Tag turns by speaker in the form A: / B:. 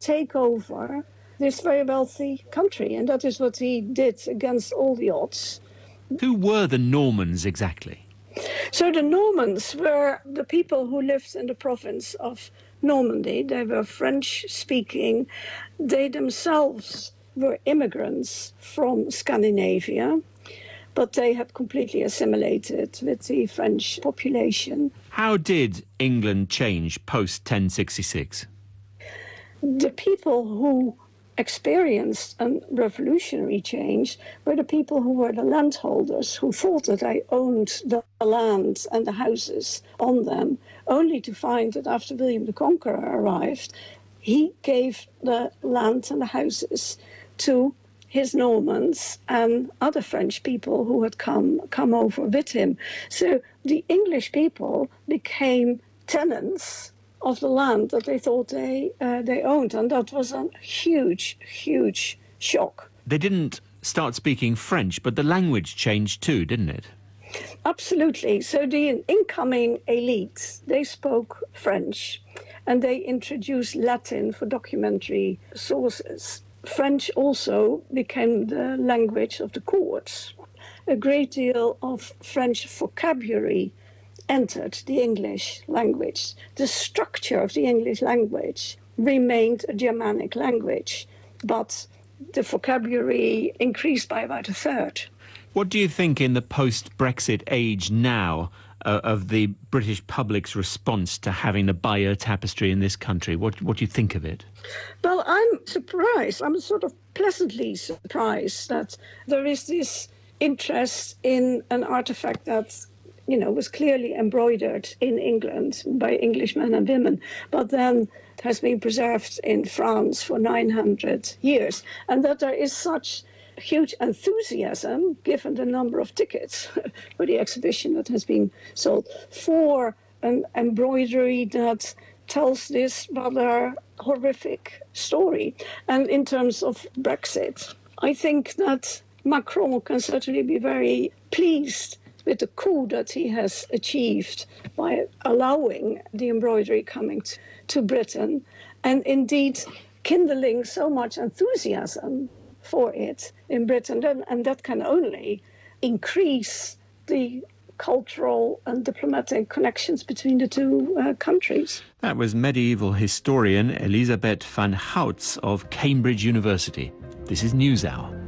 A: take over this very wealthy country. And that is what he did against all the odds.
B: Who were the Normans exactly?
A: So the Normans were the people who lived in the province of Normandy. They were French-speaking. They themselves were immigrants from Scandinavia, but they had completely assimilated with the French population.
B: How did England change post-1066?
A: The people who experienced a revolutionary change were the people who were the landholders, who thought that they owned the land and the houses on them, only to find that after William the Conqueror arrived, he gave the land and the houses to his Normans and other French people who had come over with him. So the English people became tenants of the land that they thought they owned, and that was a huge, huge shock.
B: They didn't start speaking French, but the language changed too, didn't it?
A: Absolutely. So the incoming elite, they spoke French, and they introduced Latin for documentary sources. French also became the language of the courts. A great deal of French vocabulary entered the English language. The structure of the English language remained a Germanic language, but the vocabulary increased by about a third.
B: What do you think in the post-Brexit age now of the British public's response to having the Bayeux Tapestry in this country? What do you think of it?
A: Well, I'm surprised. I'm sort of pleasantly surprised that there is this interest in an artifact that was clearly embroidered in England by Englishmen and women, but then has been preserved in France for 900 years. And that there is such huge enthusiasm, given the number of tickets for the exhibition that has been sold, for an embroidery that tells this rather horrific story. And in terms of Brexit, I think that Macron can certainly be very pleased with the coup that he has achieved by allowing the embroidery coming to Britain, and indeed kindling so much enthusiasm for it in Britain. And that can only increase the cultural and diplomatic connections between the two countries.
B: That was medieval historian Elisabeth van Houts of Cambridge University. This is NewsHour.